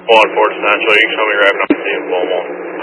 On Fort Central, you can show me right now in Beaumont.